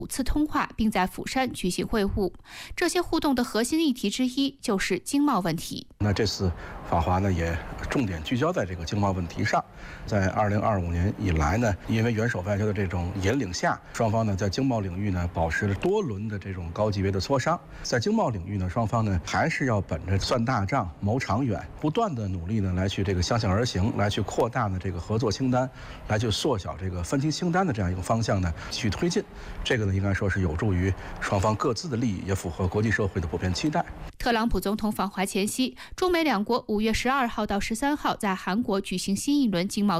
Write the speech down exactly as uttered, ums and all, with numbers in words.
五次通话，并在釜山举行会晤。这些互动的核心议题之一就是经贸问题。 那这次访华呢，也重点聚焦在这个经贸问题上。在二零二五年以来呢，因为元首外交的这种引领下，双方呢在经贸领域呢保持了多轮的这种高级别的磋商。在经贸领域呢，双方呢还是要本着算大账、谋长远，不断的努力呢来去这个相向而行，来去扩大呢这个合作清单，来去缩小这个分歧清单的这样一个方向呢去推进。这个呢应该说是有助于双方各自的利益，也符合国际社会的普遍期待。 特朗普总统访华前夕，中美两国五月十二号到十三号在韩国举行新一轮经贸